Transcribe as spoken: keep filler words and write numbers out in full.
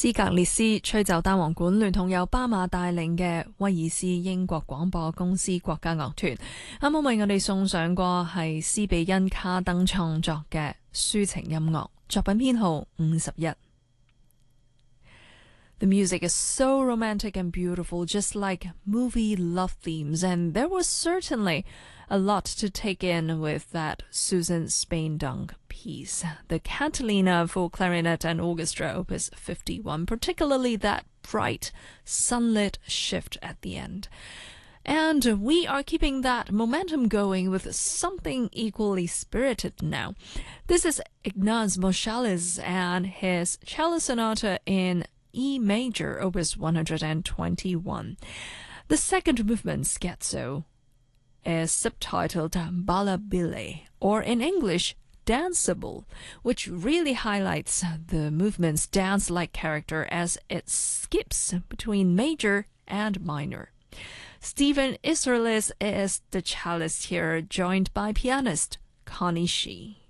斯格列斯吹奏單簧管聯同由巴馬帶領嘅威爾斯英國廣播公司國家樂團，啱啱為我哋送上過係斯比恩卡登創作嘅抒情音樂，作品編號五十一。The music is so romantic and beautiful, just like movie love themes, and there was certainly a lot to take in with that Susan Spain-Dunk piece, the Catalina for clarinet and orchestra, opus fifty-one, particularly that bright, sunlit shift at the end. And we are keeping that momentum going with something equally spirited now. This is Ignaz Moscheles and his cello sonata in E major, opus one hundred twenty-one. The second movement, scherzo, is subtitled Ballabile, or in English, danceable, which really highlights the movement's dance-like character as it skips between major and minor. Stephen Israelis is the cellist here, joined by pianist Connie Shee.